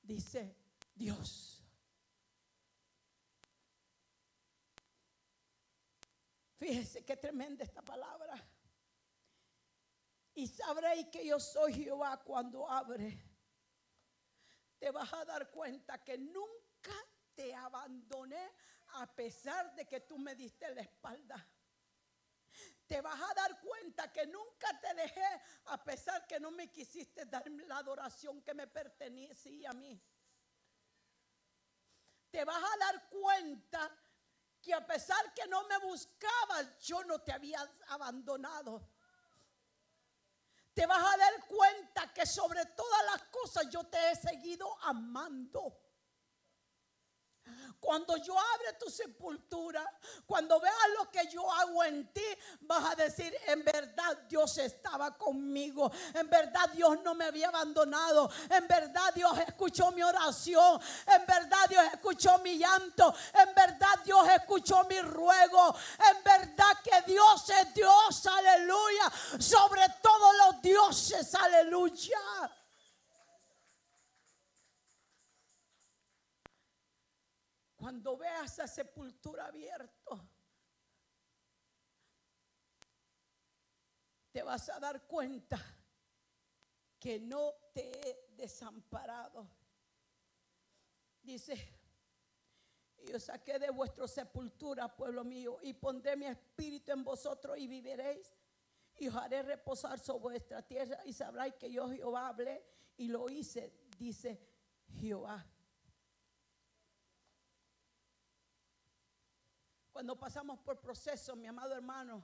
dice Dios. Fíjese qué tremenda esta palabra. Y sabréis que yo soy Jehová cuando abre. Te vas a dar cuenta que nunca te abandoné a pesar de que tú me diste la espalda. Te vas a dar cuenta que nunca te dejé a pesar que no me quisiste dar la adoración que me pertenecía a mí. Te vas a dar cuenta que a pesar que no me buscabas, yo no te había abandonado. Te vas a dar cuenta que sobre todas las cosas yo te he seguido amando. Cuando yo abra tu sepultura, cuando veas lo que yo hago en ti, vas a decir: en verdad Dios estaba conmigo, en verdad Dios no me había abandonado, en verdad Dios escuchó mi oración, en verdad Dios escuchó mi llanto, en verdad Dios escuchó mi ruego, en verdad que Dios es Dios, aleluya, sobre todos los dioses, aleluya. Cuando veas esa sepultura abierta, te vas a dar cuenta que no te he desamparado. Dice: y os saqué de vuestra sepultura, pueblo mío, y pondré mi espíritu en vosotros y viviréis, y os haré reposar sobre vuestra tierra, y sabréis que yo Jehová hablé y lo hice, dice Jehová. Cuando pasamos por procesos, mi amado hermano,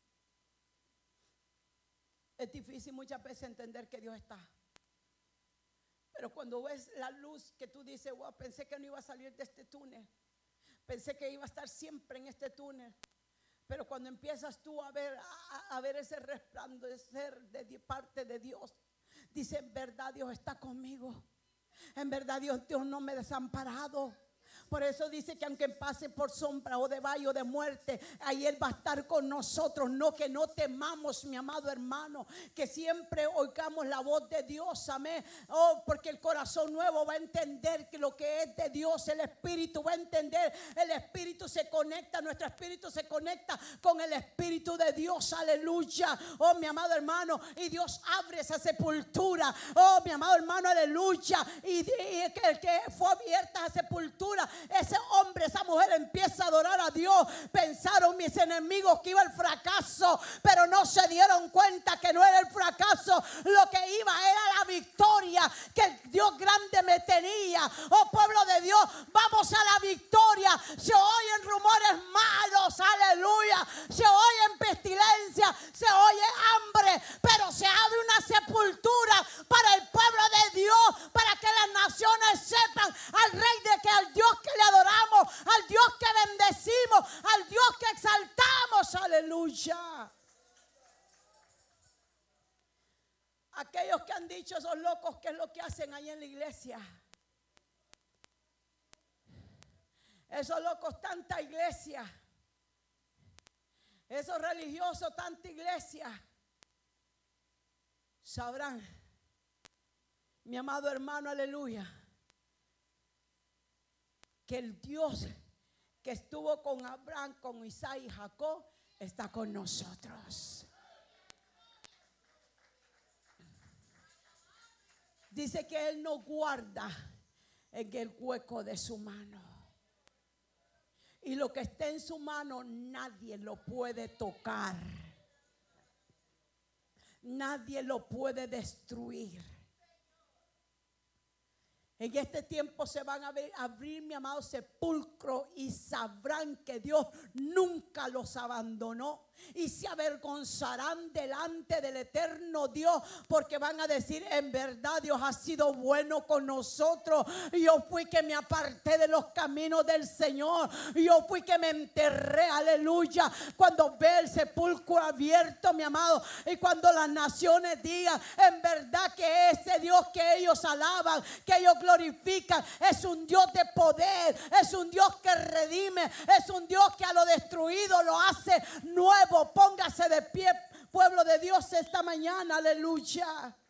es difícil muchas veces entender que Dios está. Pero cuando ves la luz que tú dices: wow, pensé que no iba a salir de este túnel, pensé que iba a estar siempre en este túnel. Pero cuando empiezas tú a ver ese resplandecer de parte de Dios, dice: en verdad Dios está conmigo, en verdad Dios no me ha desamparado. Por eso dice que aunque pase por sombra o de valle o de muerte, ahí Él va a estar con nosotros. No que no temamos, mi amado hermano, que siempre oigamos la voz de Dios, amén. Oh, porque el corazón nuevo va a entender que lo que es de Dios, el Espíritu va a entender. El Espíritu se conecta, nuestro Espíritu se conecta con el Espíritu de Dios, aleluya. Oh, mi amado hermano, y Dios abre esa sepultura. Oh, mi amado hermano, aleluya. Y el que fue abierta esa sepultura, ese hombre, esa mujer empieza a adorar a Dios. Pensaron mis enemigos que iba al fracaso, pero no se dieron cuenta que no era el fracaso, lo que iba era la victoria que el Dios grande me tenía. Oh, pueblo de Dios, vamos a la victoria. Se oyen rumores malos, aleluya, se oyen pestilencia, se oye hambre, pero se abre una sepultura para el pueblo de Dios, para que las naciones sepan al Rey de que al Dios que le adoramos, al Dios que bendecimos, al Dios que exaltamos, aleluya. Aquellos que han dicho: esos locos, ¿qué es lo que hacen ahí en la iglesia? Esos locos, tanta iglesia. Esos religiosos, tanta iglesia. Sabrán, mi amado hermano, aleluya, que el Dios que estuvo con Abraham, con Isaac y Jacob, está con nosotros. Dice que Él nos guarda en el hueco de su mano. Y lo que esté en su mano, nadie lo puede tocar. Nadie lo puede destruir. En este tiempo se van a abrir, mi amado, sepulcro, y sabrán que Dios nunca los abandonó. Y se avergonzarán delante del eterno Dios, porque van a decir: en verdad Dios ha sido bueno con nosotros. Yo fui que me aparté de los caminos del Señor, yo fui que me enterré, aleluya. Cuando ve el sepulcro abierto, mi amado, y cuando las naciones digan: en verdad que ese Dios que ellos alaban, que ellos glorifican, es un Dios de poder, es un Dios que redime, es un Dios que a lo destruido lo hace nuevo. Póngase de pie, pueblo de Dios, esta mañana, aleluya.